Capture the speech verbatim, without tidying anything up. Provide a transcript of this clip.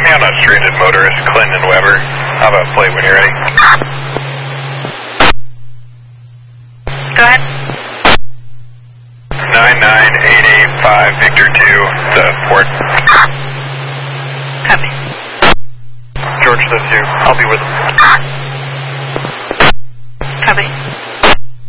me on a stranded motorist, Clinton Weber. How about plate when you're ready? Go ahead. nine nine eight eight five Victor two, the port. Copy. George the two, I'll be with him. Copy.